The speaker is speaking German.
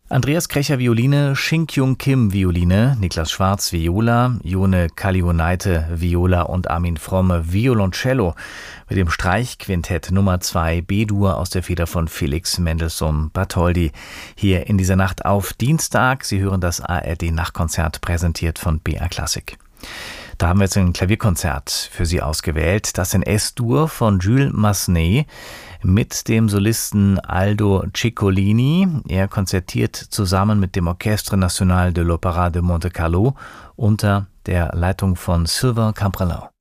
Andreas Krecher Violine, Shin-Kyung Kim Violine, Niklas Schwarz Viola, Jone Kalioneite Viola und Armin Fromme Violoncello mit dem Streichquintett Nummer 2 B-Dur aus der Feder von Felix Mendelssohn Bartholdy. Hier in dieser Nacht auf Dienstag. Sie hören das ARD-Nachtkonzert, präsentiert von BR Classic. Da haben wir jetzt ein Klavierkonzert für Sie ausgewählt, das in S-Dur von Jules Massenet mit dem Solisten Aldo Ciccolini. Er konzertiert zusammen mit dem Orchestre National de l'Opéra de Monte Carlo unter der Leitung von Sylvain Camprelin.